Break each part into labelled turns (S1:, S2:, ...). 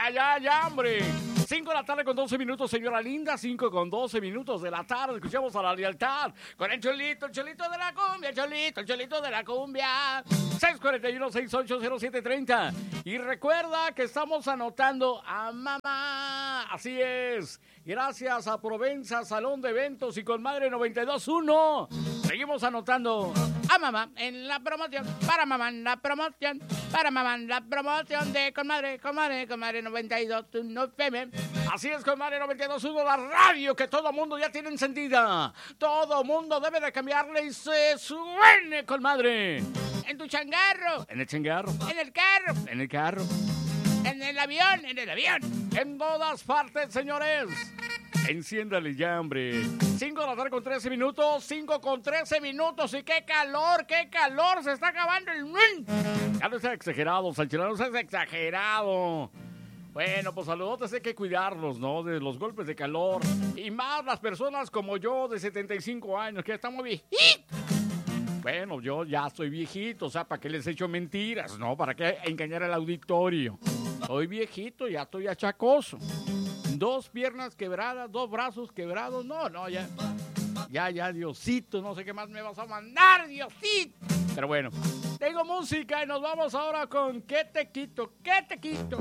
S1: Ya, hombre. 5 de la tarde con 12 minutos, señora linda. 5 con 12 minutos de la tarde. Escuchamos a La Lealtad con el cholito de la cumbia. El cholito de la cumbia. 641-680730. Y recuerda que estamos anotando a mamá. Así es. Gracias a Provenza, Salón de Eventos y Conmadre 92.1. Seguimos anotando a mamá en la promoción. Para mamá en la promoción. Para mamá en la promoción de Conmadre 92.1 FM. Así es, Conmadre 92.1, la radio que todo mundo ya tiene encendida. Todo mundo debe de cambiarle y se suene, Conmadre. En tu changarro. En el changarro. En el carro. En el carro. En el avión. En el avión. En todas partes, señores. Enciéndale ya, hombre. 5 de la tarde con 13 minutos. 5 con 13 minutos. Y qué calor, qué calor. Se está acabando el... Ya no sea exagerado, Salchilano, no seas exagerado. Bueno, pues saludotes, hay que cuidarlos, ¿no? De los golpes de calor. Y más las personas como yo, de 75 años, que estamos viejitos. Bueno, yo ya estoy viejito, o sea, ¿para qué les echo mentiras, no? ¿Para qué engañar al auditorio? Soy viejito, ya estoy achacoso. 2 piernas quebradas, 2 brazos quebrados. No, ya, Diosito, no sé qué más me vas a mandar, Diosito. Pero bueno, tengo música y nos vamos ahora con ¿Qué te quito? ¿Qué te quito?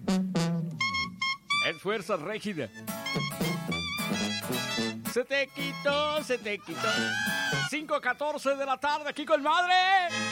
S1: Es Fuerza Régida. Se te quitó. 5:14 de la tarde aquí con Madre.